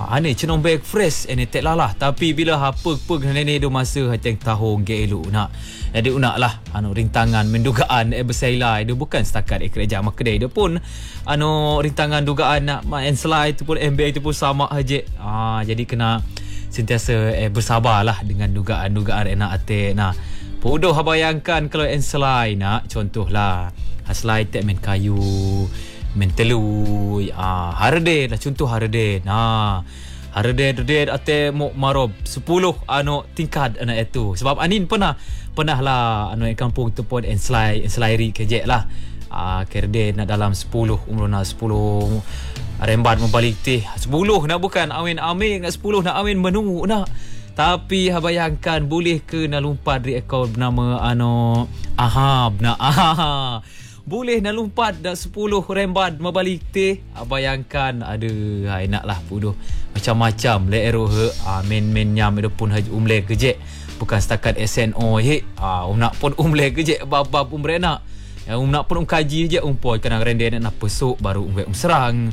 Ane cenong baik fresh ane tek lalah tapi bila apa nene do masa hati tahun ge elok nak. Jadi unak lah rintangan mendugaan bersailai dia bukan setakat kerja mak kedai dia pun rintangan dugaan nak main slide tu pun MBA tu pun sama aja. Jadi kena sentiasa bersabarlah dengan dugaan-dugaan enak ate. Nah, bodoh bayangkan kalau slide nak contohlah slide tek main kayu mentelu harde lah contoh harde harde ate mok marob 10 tingkat anak itu sebab anin pernah lah kampung tu pun enslai kejek lah kerde nak dalam 10 umur nak 10 rembat membalik teh 10 nak bukan awin nak 10 nak awin menunggu nak tapi bayangkan boleh ke nak lompat di ekor bernama Ahab nak boleh nak lompat dah 10 rembat membalik teh bayangkan ada enaklah bodoh macam-macam le ero men nyam itu pun haji umle kejek bukan setakat SNO nak pun umle kejek bab umre nak nak pun kaji je umpoi kadang rende nak pesuk baru serang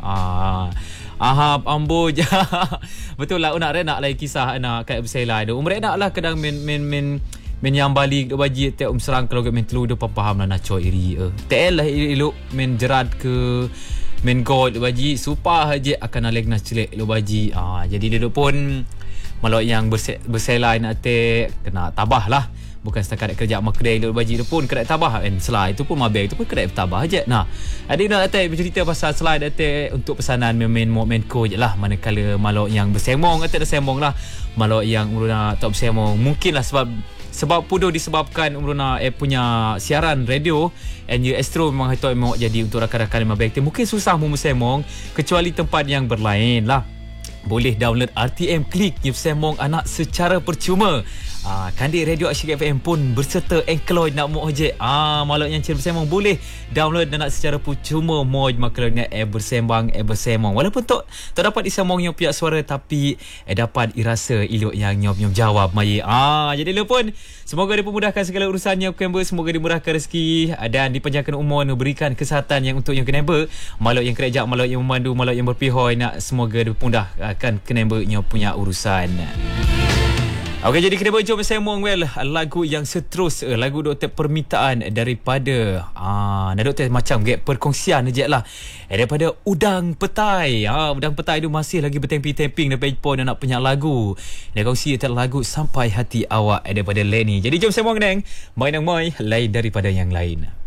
Ahab ambo je betul lah nak lagi kisah nak kat bersailai dia umre nak lah kadang men yang balik do baji tek serang kalau men telu do faham lah nak coy iri tel lah elok men jerat ke men gol do baji supaya haji akan alek nak celek do baji jadi dia pun malau yang bersailai nak tek kena tabah lah bukan setakat kerja mak kedai do baji tu pun kena tabah slide tu pun mabel tu pun kena tabah aja. Nah ada nak tek bercerita pasal slide tek untuk pesanan main ko je lah manakala malau yang bersemong tek dah semong lah malau yang uruna tak bersemong mungkinlah sebab pudo disebabkan umruna punya siaran radio NU Astro memang itu mau jadi untuk rakan-rakan yang baik mungkin susah memusemong kecuali tempat yang berlain lah boleh download RTM Klik New Semong anak secara percuma. Kandik Radio Asyik FM pun berserta Android nak mau je. Malah yang cerita bersemong boleh download dan nak secara percuma moj maklumnya bersemong. Walaupun tak dapat disemong yang pihak suara tapi dapat dirasa ilok yang nyom jawab mai. Jadi lu pun semoga dipermudahkan segala urusannya Kember, semoga dimurahkan rezeki dan dipanjangkan umur, berikan kesihatan yang untuk yang Kember, malah yang kerja, malah yang memandu, malah yang berpihak nak semoga dipermudahkan Kember yang punya urusan. Okey, jadi kita jom semong lagu yang seterus lagu doktor permintaan daripada doktor macam perkongsian je lah daripada Udang Petai. Udang Petai tu masih lagi bertemping-temping daripada pun nak penyak lagu. Dia kongsi lagu Sampai Hati Awak daripada Lenny. Jadi jom semong neng, main lain daripada yang lain.